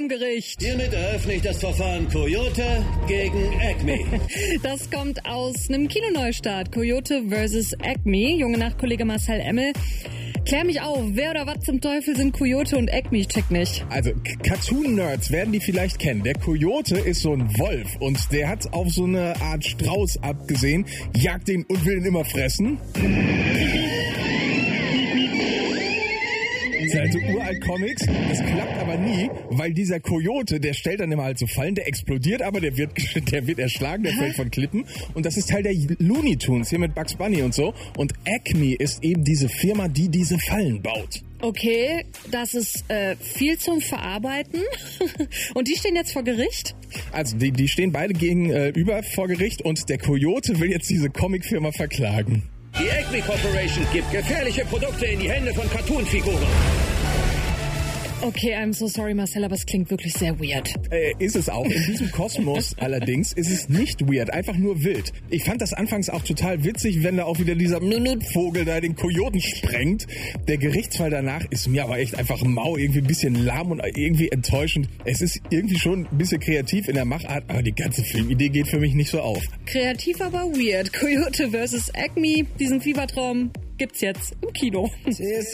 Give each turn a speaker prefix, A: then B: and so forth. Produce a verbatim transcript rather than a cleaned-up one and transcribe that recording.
A: Gericht.
B: Hiermit eröffne ich das Verfahren Coyote gegen Acme.
A: Das kommt aus einem Kinoneustart. Coyote versus Acme. Junge Nacht-Kollege Marcel Emmel. Klär mich auf, wer oder was zum Teufel sind Coyote und Acme? Ich check nicht.
C: Also, Cartoon-Nerds werden die vielleicht kennen. Der Coyote ist so ein Wolf und der hat auf so eine Art Strauß abgesehen, jagt ihn und will ihn immer fressen. Das sind also uralt Comics, das klappt aber nie, weil dieser Coyote, der stellt dann immer halt so Fallen, der explodiert, aber der wird, der wird erschlagen, der fällt von Klippen und das ist Teil der Looney Tunes, hier mit Bugs Bunny und so und Acme ist eben diese Firma, die diese Fallen baut.
A: Okay, das ist äh, viel zum Verarbeiten und die stehen jetzt vor Gericht?
C: Also die, die stehen beide gegenüber äh, vor Gericht und der Coyote will jetzt diese Comicfirma verklagen.
B: Die Acme Corporation gibt gefährliche Produkte in die Hände von Cartoonfiguren.
A: Okay, I'm so sorry, Marcel, aber es klingt wirklich sehr weird.
C: Äh, ist es auch. In diesem Kosmos allerdings ist es nicht weird, einfach nur wild. Ich fand das anfangs auch total witzig, wenn da auch wieder dieser Vogel da den Kojoten sprengt. Der Gerichtsfall danach ist mir aber echt einfach mau, irgendwie ein bisschen lahm und irgendwie enttäuschend. Es ist irgendwie schon ein bisschen kreativ in der Machart, aber die ganze Filmidee geht für mich nicht so auf.
A: Kreativ, aber weird. Coyote versus Acme, diesen Fiebertraum gibt's jetzt im Kino.